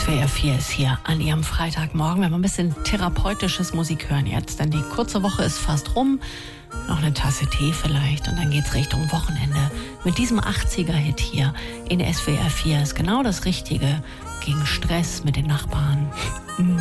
SWR 4 ist hier an Ihrem Freitagmorgen. Wir haben ein bisschen therapeutisches Musik hören jetzt, denn die kurze Woche ist fast rum. Noch eine Tasse Tee vielleicht und dann geht's Richtung Wochenende. Mit diesem 80er-Hit hier in SWR 4 ist genau das Richtige gegen Stress mit den Nachbarn.